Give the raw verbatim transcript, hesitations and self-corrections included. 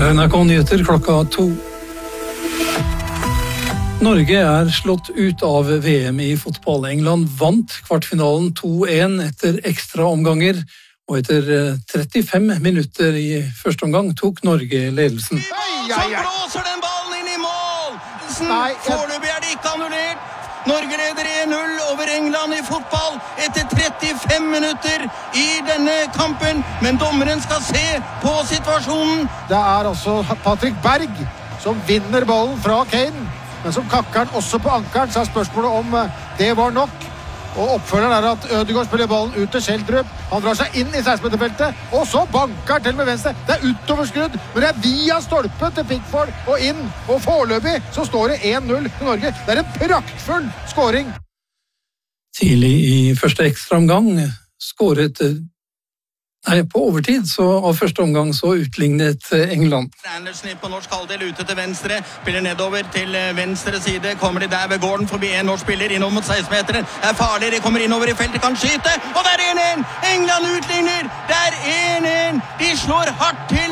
N R K Nyheter klokka to. Norge er slått ut av V M i fotball. England vant kvartfinalen to en etter ekstra omganger, og etter trettifem minutter i første omgang tok Norge ledelsen. Så blåser den ballen inn i mål! Foreløpig er det ikke annullert. Norge leder en null over England i fotball etter trettifem minutter i denne kampen, men dommeren skal se på situasjonen. Det er altså Patrick Berg som vinner ballen fra Kane, men som kakker den også på ankeren, så er spørsmålet om det var nok. Og oppfølgeren er at Ødegaard spiller ballen ut til Schjelderup. Han drar seg inn i seksten-meterfeltet, og så banker han til med venstre. Det er utoverskrudd, men det er via stolpen til Pickford og inn. Og foreløpig så står det en null til Norge. Det er en praktfull scoring. Tidlig i første ekstraomgang skåret Nei, på overtid, så av første omgang så utlignet England. Andersen på norsk halvdel ute til venstre, spiller nedover til venstre side, kommer de der ved gården forbi en norsk spiller innom mot seksten-meteren, er farlig, de kommer innover i feltet, kan skyte, og det er en en! England utligner, det er en en! De slår hardt til!